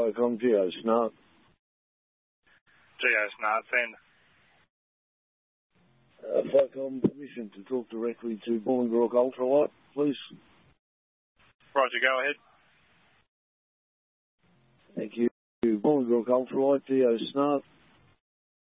Focom, Geo Snark. Geo Snark, send. Focom, permission to talk directly to Bolingbroke Ultralight, please. Roger, go ahead. Thank you. Bolingbroke Ultralight, Geo Snark.